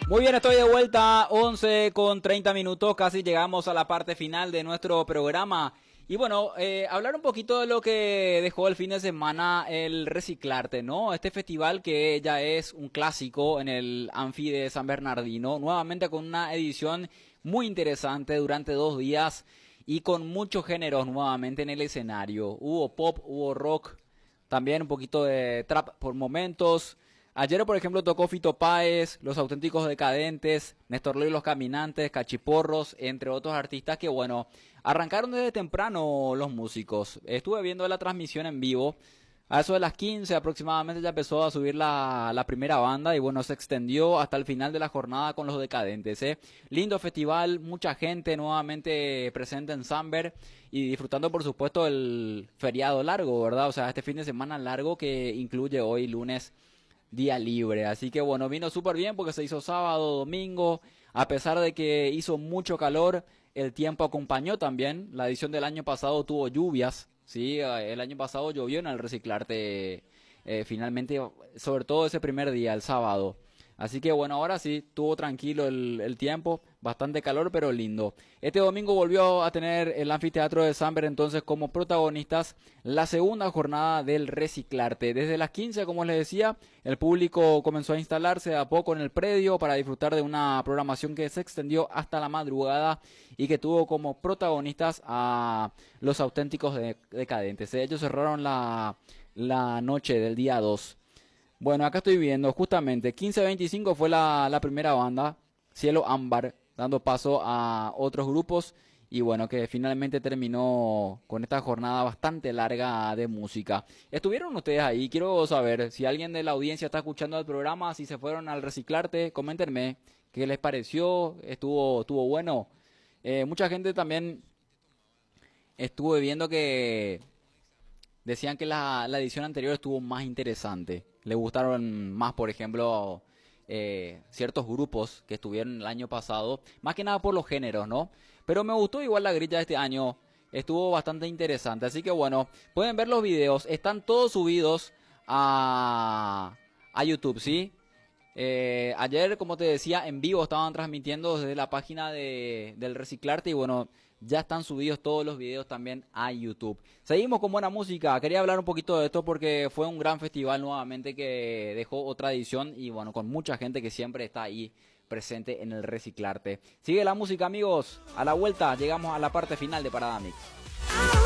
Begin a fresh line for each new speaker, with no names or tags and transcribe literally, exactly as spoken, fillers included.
Muy bien, estoy de vuelta, once con treinta minutos, casi llegamos a la parte final de nuestro programa. Y bueno, eh, hablar un poquito de lo que dejó el fin de semana el Reciclarte, ¿no? Este festival que ya es un clásico en el Anfi de San Bernardino, nuevamente con una edición muy interesante durante dos días y con muchos géneros nuevamente en el escenario. Hubo pop, hubo rock, también un poquito de trap por momentos. Ayer, por ejemplo, tocó Fito Páez, Los Auténticos Decadentes, Néstor Loy y Los Caminantes, Cachiporros, entre otros artistas que, bueno, arrancaron desde temprano los músicos. Estuve viendo la transmisión en vivo. A eso de las quince aproximadamente ya empezó a subir la, la primera banda y, bueno, se extendió hasta el final de la jornada con Los Decadentes, ¿eh? Lindo festival, mucha gente nuevamente presente en Samber y disfrutando, por supuesto, el feriado largo, ¿verdad? O sea, este fin de semana largo que incluye hoy, lunes, día libre, así que bueno, vino súper bien porque se hizo sábado, domingo, a pesar de que hizo mucho calor, el tiempo acompañó también. La edición del año pasado tuvo lluvias, sí, el año pasado llovió en el Reciclarte, eh, finalmente, sobre todo ese primer día, el sábado. Así que bueno, ahora sí, tuvo tranquilo el, el tiempo, bastante calor pero lindo. Este domingo volvió a tener el anfiteatro de Samber entonces como protagonistas la segunda jornada del Reciclarte. Desde las quince, como les decía, el público comenzó a instalarse a poco en el predio para disfrutar de una programación que se extendió hasta la madrugada y que tuvo como protagonistas a Los Auténticos Decadentes. Ellos cerraron la, la noche del día dos. Bueno, acá estoy viendo justamente quince veinticinco fue la, la primera banda, Cielo Ámbar, dando paso a otros grupos y bueno, que finalmente terminó con esta jornada bastante larga de música. ¿Estuvieron ustedes ahí? Quiero saber si alguien de la audiencia está escuchando el programa, si se fueron al Reciclarte, coméntenme qué les pareció, estuvo, estuvo bueno. Eh, mucha gente también estuve viendo que decían que la, la edición anterior estuvo más interesante. Le gustaron más, por ejemplo, eh, ciertos grupos que estuvieron el año pasado. Más que nada por los géneros, ¿no? Pero me gustó igual la grilla de este año. Estuvo bastante interesante. Así que bueno, pueden ver los videos. Están todos subidos a, a YouTube, ¿sí? Eh, ayer, como te decía, en vivo estaban transmitiendo desde la página de, del Reciclarte y bueno, ya están subidos todos los videos también a YouTube. Seguimos con buena música. Quería hablar un poquito de esto porque fue un gran festival nuevamente que dejó otra edición y bueno, con mucha gente que siempre está ahí presente en el Reciclarte. Sigue la música, amigos. A la vuelta llegamos a la parte final de Parada Mix.